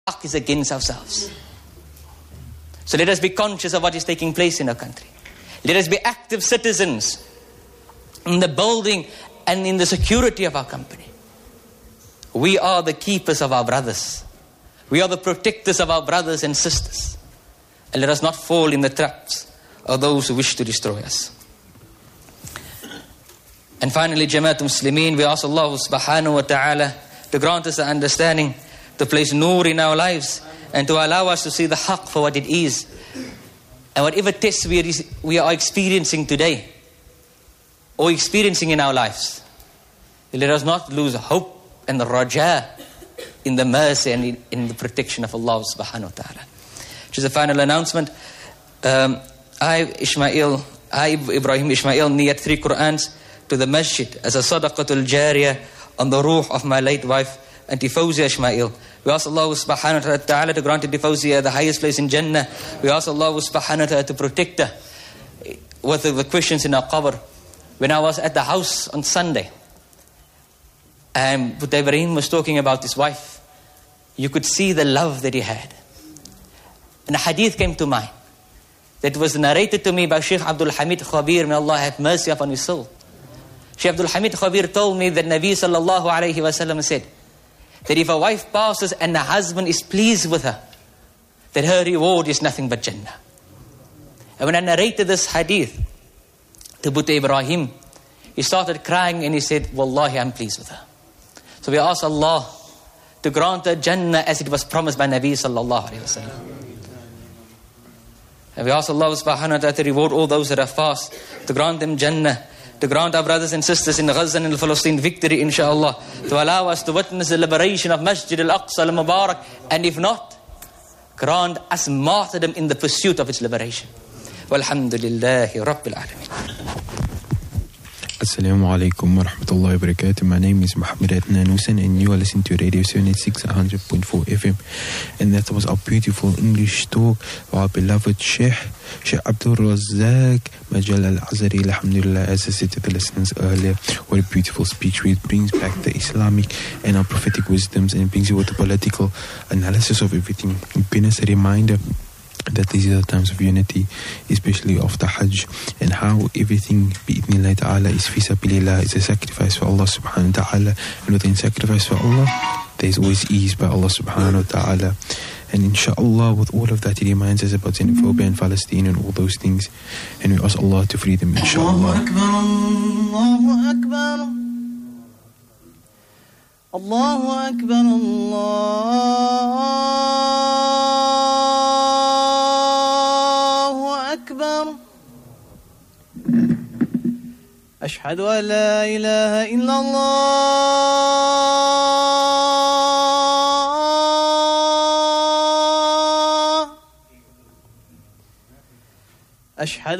haqq is against ourselves. So let us be conscious of what is taking place in our country. Let us be active citizens in the building and in the security of our company. We are the keepers of our brothers. We are the protectors of our brothers and sisters. And let us not fall in the traps of those who wish to destroy us. And finally, Jama'at Muslimin, we ask Allah subhanahu wa ta'ala to grant us the understanding, to place nur in our lives, and to allow us to see the haqq for what it is. And whatever tests we are experiencing today, or experiencing in our lives, let us not lose hope and the raja in the mercy and in the protection of Allah subhanahu wa ta'ala. Which is the final announcement. I, Ibrahim Ismail, niyat 3 Qur'ans to the masjid as a sadaqatul jariyah on the ruh of my late wife, Auntie Fawzia Ismail. We ask Allah subhanahu wa ta'ala to grant Auntie Fawzia the highest place in Jannah. We ask Allah subhanahu wa ta'ala to protect her with the questions in our qabr. When I was at the house on Sunday, and Buddha Ibrahim was talking about his wife, you could see the love that he had. And a hadith came to mind that was narrated to me by Sheikh Abdul Hamid Khabir, may Allah have mercy upon his soul. Sheikh Abdul Hamid Khabir told me that Nabi sallallahu alayhi wa sallam said that if a wife passes and the husband is pleased with her, that her reward is nothing but Jannah. And when I narrated this hadith to Buddha Ibrahim, he started crying and he said, Wallahi, I'm pleased with her. So we ask Allah to grant her Jannah as it was promised by Nabi sallallahu alayhi wa sallam. And we ask Allah subhanahu wa ta'ala to reward all those that are fast, to grant them Jannah, to grant our brothers and sisters in Gaza and Palestine victory, inshallah, to allow us to witness the liberation of Masjid al-Aqsa al-Mubarak, and if not, grant us martyrdom in the pursuit of its liberation. Walhamdulillahi Rabbil Alameen. Assalamu alaikum wa rahmatullahi wa barakatuh. My name is Muhammad Adnan Hussain and you are listening to Radio 786 100.4 FM. And that was our beautiful English talk of our beloved Sheikh Abdul Razak Majal Al-Azari, alhamdulillah. As I said to the listeners earlier, what a beautiful speech where it brings back the Islamic and our prophetic wisdoms and brings you with the political analysis of everything. It's been as a reminder that these are the times of unity, especially after Hajj, and how everything bi'idhnillah ta'ala is fi sabilillah, is a sacrifice for Allah subhanahu wa ta'ala, and within sacrifice for Allah there is always ease by Allah subhanahu wa ta'ala. And inshallah, with all of that, he reminds us about xenophobia and Palestine and all those things, and we ask Allah to free them, inshallah. Allahu Akbar, Allahu Akbar, أشهد أن لا إله إلا الله أشهد